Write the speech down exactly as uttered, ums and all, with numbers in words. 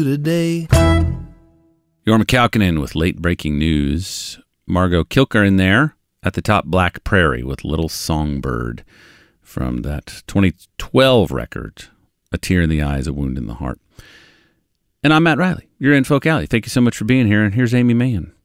today. Jorma Kaukonen with late breaking news. Margot Kilker in there at the top, Black Prairie with Little Songbird from that twenty twelve record, A Tear in the Eyes, A Wound in the Heart. And I'm Matt Riley. You're in Folk Alley. Thank you so much for being here. And here's Amy Mann.